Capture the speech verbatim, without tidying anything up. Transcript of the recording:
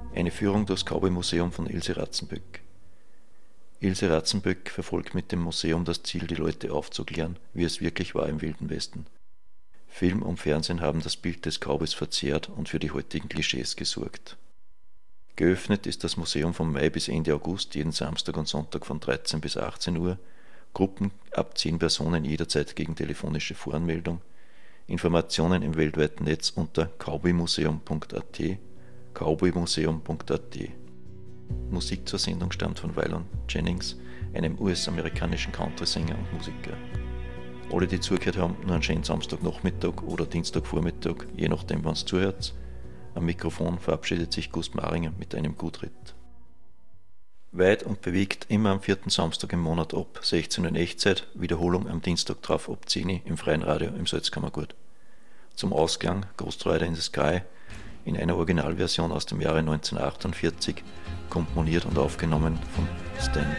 Eine Führung durchs Cowboy-Museum von Ilse Ratzenböck. Ilse Ratzenböck verfolgt mit dem Museum das Ziel, die Leute aufzuklären, wie es wirklich war im Wilden Westen. Film und Fernsehen haben das Bild des Cowboys verzerrt und für die heutigen Klischees gesorgt. Geöffnet ist das Museum von Mai bis Ende August jeden Samstag und Sonntag von dreizehn bis achtzehn Uhr, Gruppen ab zehn Personen jederzeit gegen telefonische Voranmeldung. Informationen im weltweiten Netz unter cowboymuseum punkt a t, cowboymuseum punkt a t. Musik zur Sendung stammt von Waylon Jennings, einem U S-amerikanischen Country-Sänger und Musiker. Alle, die zugehört haben, nur einen schönen Samstagnachmittag oder Dienstagvormittag, je nachdem, wann es zuhört. Am Mikrofon verabschiedet sich Gust Maringer mit einem Gutritt. Weit und bewegt immer am vierten Samstag im Monat ab sechzehn Uhr in Echtzeit, Wiederholung am Dienstag drauf ab zehn Uhr im freien Radio im Salzkammergut. Zum Ausklang Ghost Rider in the Sky in einer Originalversion aus dem Jahre neunzehnhundertachtundvierzig, komponiert und aufgenommen von Stan